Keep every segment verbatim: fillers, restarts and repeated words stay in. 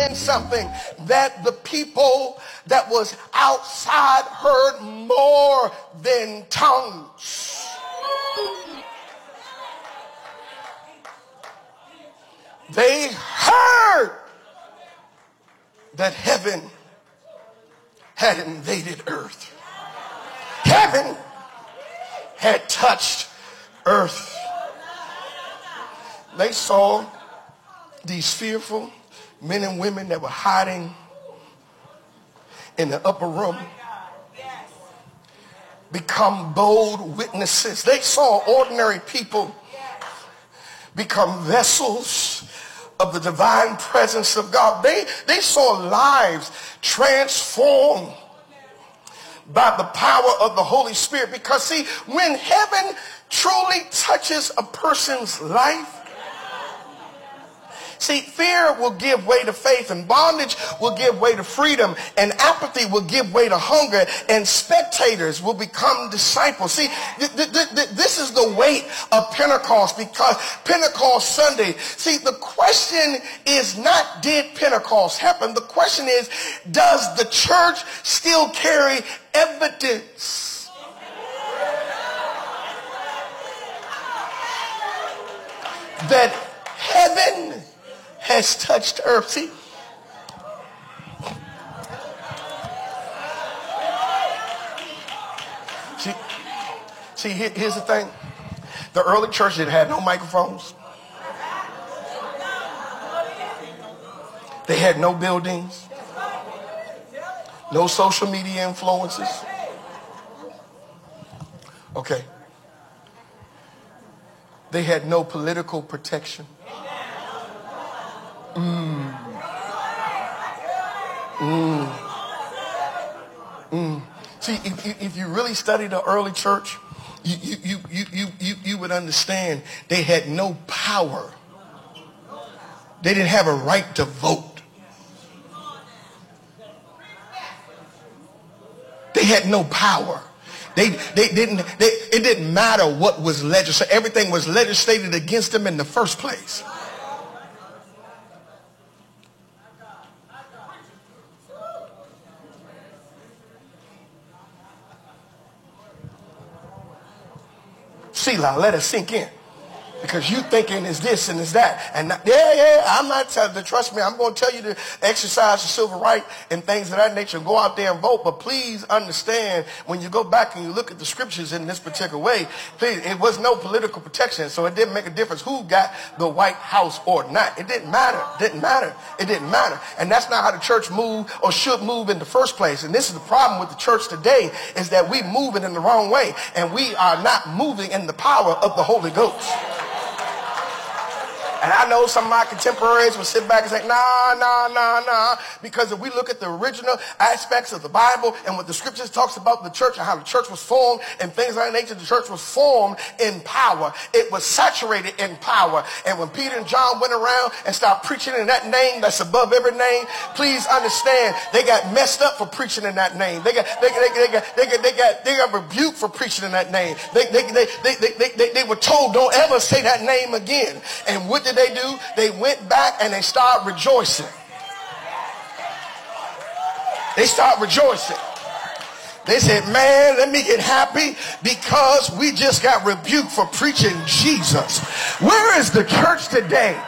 understand something, that the people that was outside heard more than tongues. They heard that heaven had invaded earth. Heaven had touched earth. They saw these fearful men and women that were hiding in the upper room become bold witnesses. They saw ordinary people become vessels of the divine presence of God. They, they saw lives transformed by the power of the Holy Spirit. Because see, when heaven truly touches a person's life, see, fear will give way to faith, and bondage will give way to freedom, and apathy will give way to hunger, and spectators will become disciples. See, th- th- th- this is the weight of Pentecost, because Pentecost Sunday, see, the question is not did Pentecost happen? The question is, does the church still carry evidence that heaven has touched earth? See, see, see here, here's the thing. The early church that had no microphones. They had no buildings, no social media influences. Okay. They had no political protection. Mm. Mm. Mm. See, if, if you really study the early church, you, you, you, you, you, you would understand they had no power. They didn't have a right to vote. They had no power. They, they didn't, they, it didn't matter what was legislated. Everything was legislated against them in the first place. Selah, let it sink in. Because you thinking is this and is that. And not, yeah, yeah, I'm not telling you, trust me, I'm going to tell you to exercise your civil right and things of that nature and go out there and vote. But please understand, when you go back and you look at the scriptures in this particular way, please, it was no political protection. So it didn't make a difference who got the White House or not. It didn't matter. It didn't matter. It didn't matter. And that's not how the church moved or should move in the first place. And this is the problem with the church today, is that we moving in the wrong way. And we are not moving in the power of the Holy Ghost. And I know some of my contemporaries will sit back and say, nah, nah, nah, nah. Because if we look at the original aspects of the Bible and what the scriptures talks about the church and how the church was formed and things of that nature, the church was formed in power. It was saturated in power. And when Peter and John went around and started preaching in that name that's above every name, please understand, they got messed up for preaching in that name. They got, they, they, they got, they got, they got, they got rebuked for preaching in that name. They, they, they, they, they, they, they, they were told, don't ever say that name again. And what did they do? They went back and they started rejoicing. They started rejoicing. They said, man, let me get happy because we just got rebuked for preaching Jesus. Where is the church today?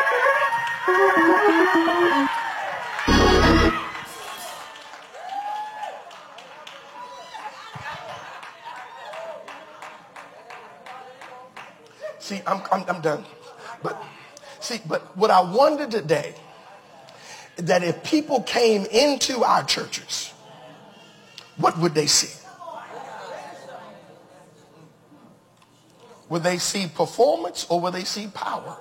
See, I'm, I'm, I'm done. But see, but what I wonder today, that if people came into our churches, what would they see? Would they see performance or would they see power?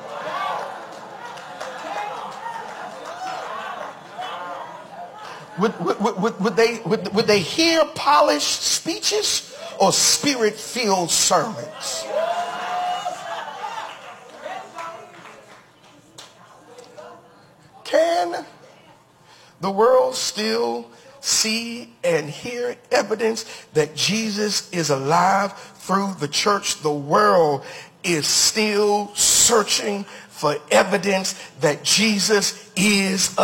Would, would, would, would, they, would, would they hear polished speeches or spirit-filled sermons? Can the world still see and hear evidence that Jesus is alive through the church? The world is still searching for evidence that Jesus is alive.